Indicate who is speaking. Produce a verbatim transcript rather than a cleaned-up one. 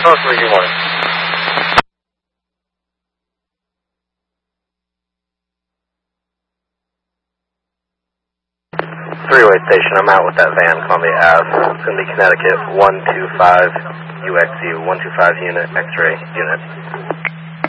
Speaker 1: Oh, three, good morning. Three-way station, I'm out with that van, Columbia Ave. It's going to be Connecticut, one two five U X U, one two five unit, X-ray unit.